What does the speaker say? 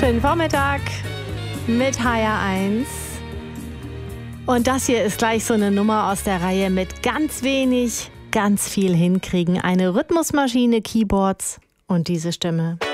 Schönen Vormittag mit HR1. Und das hier ist gleich so eine Nummer aus der Reihe mit ganz wenig, ganz viel hinkriegen. Eine Rhythmusmaschine, Keyboards und diese Stimme.